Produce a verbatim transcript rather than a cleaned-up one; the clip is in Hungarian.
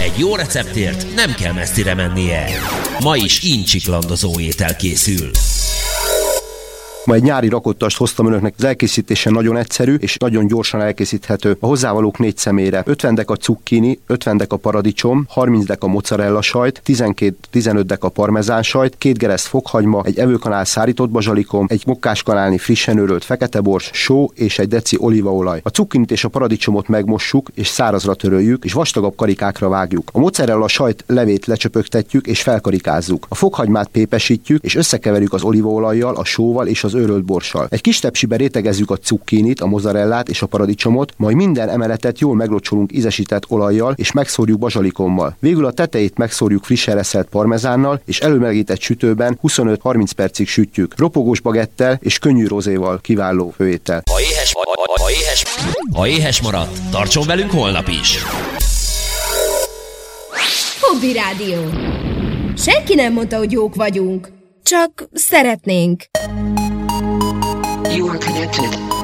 Egy jó receptért nem kell messzire mennie. Ma is incsiklandozó étel készül. Ma egy nyári rakottast hoztam önöknek, az elkészítése nagyon egyszerű és nagyon gyorsan elkészíthető. A hozzávalók négy személyre: ötven deka cukkini, ötven deka paradicsom, harminc deka mozzarella sajt, tizenkét-tizenöt deka parmezán sajt, két gereszt fokhagyma, egy evőkanál szárított bazsalikom, egy mokkáskanálnyi frissen őrölt feketebors, só és egy deci olívaolaj. A cukkinit és a paradicsomot megmossuk és szárazra töröljük, és vastagabb karikákra vágjuk. A mozzarella sajt levét lecsöpögtetjük és felkarikázzuk. A fokhagymát pépesítjük és összekeverjük az olívaolajjal, a sóval és az őrölt borssal. Egy kis tepsibe rétegezzük a cukkinit, a mozzarellát és a paradicsomot, majd minden emeletet jól meglocsolunk ízesített olajjal és megszórjuk bazsalikommal. Végül a tetejét megszórjuk frissen reszelt parmezánnal, és előmelegített sütőben huszonöt-harminc percig sütjük. Ropogós bagettel és könnyű rozéval kiváló főétel. Ha éhes, ha, ha, ha éhes, ha éhes maradt, tartson velünk holnap is! Hobby Rádió. Senki nem mondta, hogy jók vagyunk. Csak szeretnénk. You are connected.